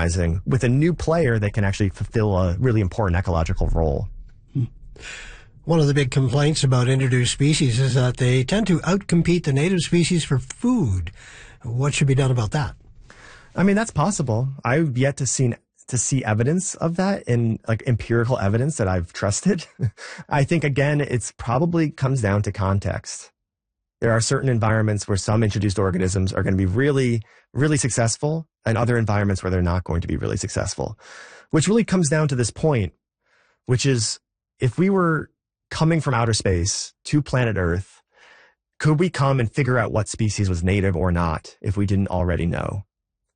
recognizing with a new player, they can actually fulfill a really important ecological role. One of the big complaints about introduced species is that they tend to outcompete the native species for food. What should be done about that? I mean, that's possible. I've yet to see evidence of that in like empirical evidence that I've trusted. I think, again, it's probably comes down to context. There are certain environments where some introduced organisms are going to be really, really successful and other environments where they're not going to be really successful, which really comes down to this point, which is if we were coming from outer space to planet Earth, could we come and figure out what species was native or not if we didn't already know?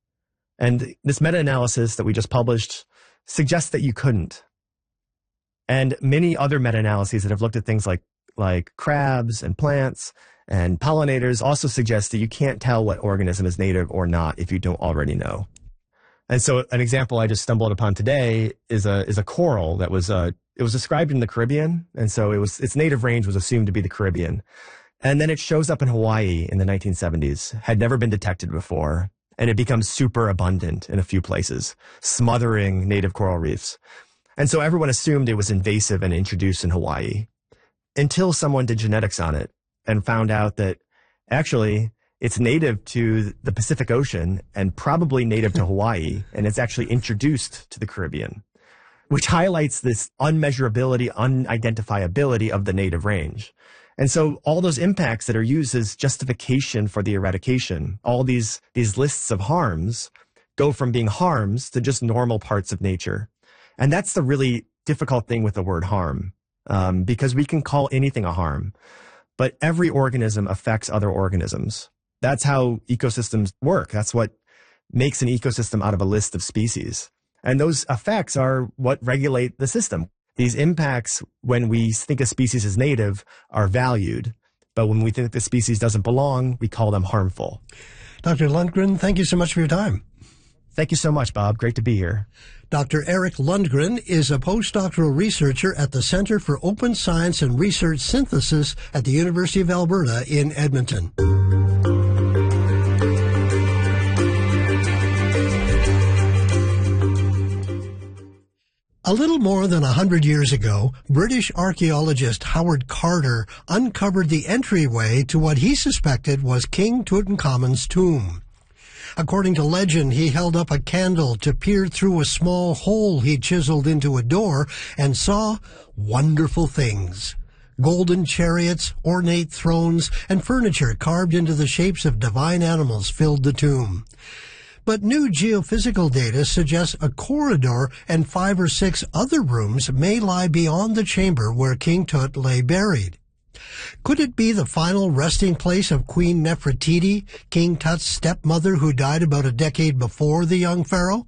And this meta-analysis that we just published suggests that you couldn't. And many other meta-analyses that have looked at things like crabs and plants and pollinators also suggest that you can't tell what organism is native or not if you don't already know. And so an example I just stumbled upon today is a coral that was it was described in the Caribbean, and so its native range was assumed to be the Caribbean. And then it shows up in Hawaii in the 1970s, had never been detected before. And it becomes super abundant in a few places, smothering native coral reefs. And so everyone assumed it was invasive and introduced in Hawaii until someone did genetics on it and found out that actually it's native to the Pacific Ocean and probably native to Hawaii, and it's actually introduced to the Caribbean, which highlights this unmeasurability, unidentifiability of the native range. And so all those impacts that are used as justification for the eradication, all these lists of harms go from being harms to just normal parts of nature. And that's the really difficult thing with the word harm, because we can call anything a harm, but every organism affects other organisms. That's how ecosystems work. That's what makes an ecosystem out of a list of species. And those effects are what regulate the system. These impacts, when we think a species is native, are valued. But when we think the species doesn't belong, we call them harmful. Dr. Lundgren, thank you so much for your time. Thank you so much, Bob. Great to be here. Dr. Eric Lundgren is a postdoctoral researcher at the Center for Open Science and Research Synthesis at the University of Alberta in Edmonton. A little more than 100 years ago, British archaeologist Howard Carter uncovered the entryway to what he suspected was King Tutankhamun's tomb. According to legend, he held up a candle to peer through a small hole he'd chiseled into a door and saw wonderful things. Golden chariots, ornate thrones, and furniture carved into the shapes of divine animals filled the tomb. But new geophysical data suggests a corridor and 5 or 6 other rooms may lie beyond the chamber where King Tut lay buried. Could it be the final resting place of Queen Nefertiti, King Tut's stepmother who died about a decade before the young pharaoh?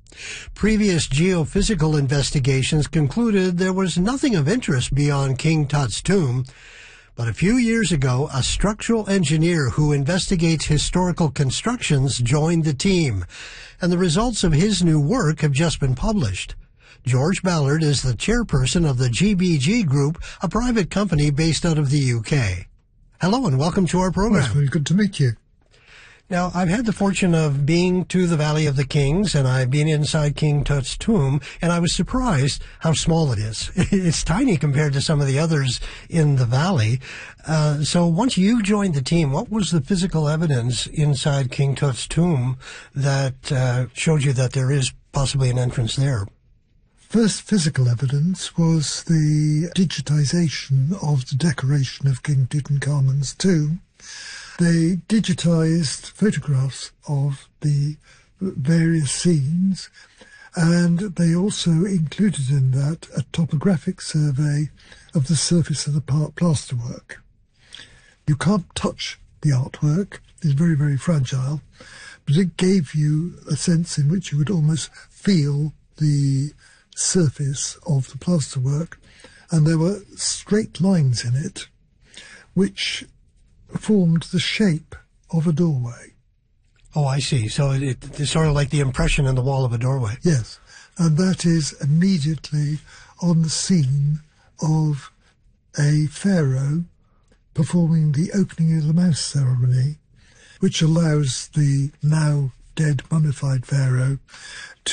Previous geophysical investigations concluded there was nothing of interest beyond King Tut's tomb. But a few years ago, a structural engineer who investigates historical constructions joined the team, and the results of his new work have just been published. George Ballard is the chairperson of the GBG Group, a private company based out of the UK. Hello and welcome to our program. Well, it's very good to meet you. Now, I've had the fortune of being to the Valley of the Kings, and I've been inside King Tut's tomb, and I was surprised how small it is. It's tiny compared to some of the others in the valley. So once you joined the team, what was the physical evidence inside King Tut's tomb that showed you that there is possibly an entrance there? First physical evidence was the digitization of the decoration of King Tutankhamun's tomb. They digitized photographs of the various scenes, and they also included in that a topographic survey of the surface of the plasterwork. You can't touch the artwork, it's very, very fragile, but it gave you a sense in which you would almost feel the surface of the plasterwork, and there were straight lines in it which formed the shape of a doorway. Oh, I see. So it's sort of like the impression in the wall of a doorway. Yes, and that is immediately on the scene of a pharaoh performing the opening of the mouse ceremony, which allows the now dead mummified pharaoh